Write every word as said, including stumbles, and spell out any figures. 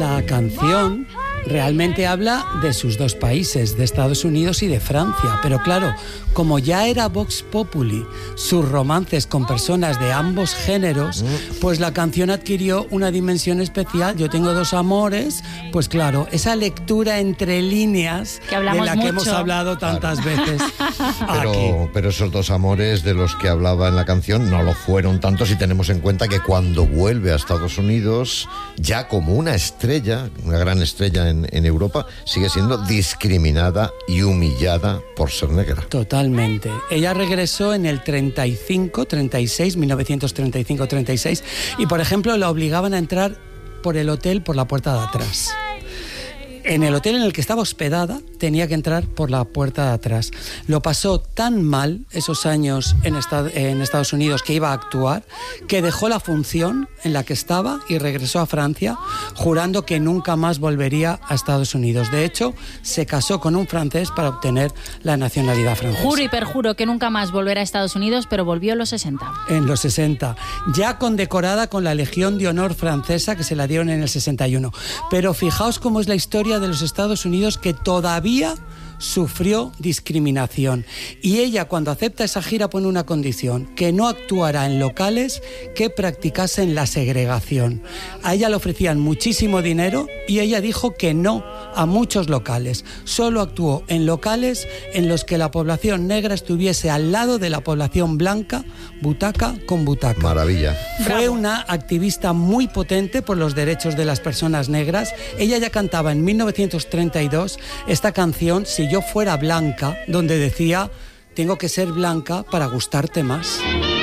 La canción realmente habla de sus dos países, de Estados Unidos y de Francia, pero claro, como ya era Vox Populi sus romances con personas de ambos géneros, pues la canción adquirió una dimensión especial. Yo tengo dos amores, pues claro, esa lectura entre líneas que de la mucho. que hemos hablado tantas claro. veces. Pero, pero esos dos amores de los que hablaba en la canción no lo fueron tanto si tenemos en cuenta que cuando vuelve a Estados Unidos, ya como una estrella, una gran estrella en, en Europa, sigue siendo discriminada y humillada por ser negra. Totalmente. Ella regresó en el treinta y cinco, treinta y seis, mil novecientos treinta y cinco, treinta y seis, y por ejemplo la obligaban a entrar por el hotel por la puerta de atrás. En el hotel en el que estaba hospedada tenía que entrar por la puerta de atrás. Lo pasó tan mal esos años en, esta, en Estados Unidos que iba a actuar, que dejó la función en la que estaba y regresó a Francia jurando que nunca más volvería a Estados Unidos. De hecho, se casó con un francés para obtener la nacionalidad francesa. Juro y perjuro que nunca más volverá a Estados Unidos, pero volvió en los sesenta. En los sesenta, ya condecorada con la Legión de Honor francesa que se la dieron en el sesenta y uno. Pero fijaos cómo es la historia de los Estados Unidos, que todavía sufrió discriminación. Y ella, cuando acepta esa gira, pone una condición: que no actuará en locales que practicasen la segregación. A ella le ofrecían muchísimo dinero y ella dijo que no a muchos locales. Solo actuó en locales en los que la población negra estuviese al lado de la población blanca, butaca con butaca. Maravilla. Fue Bravo. una activista muy potente por los derechos de las personas negras. Ella ya cantaba en mil novecientos treinta y dos esta canción, Si yo fuera blanca, donde decía: tengo que ser blanca para gustarte más.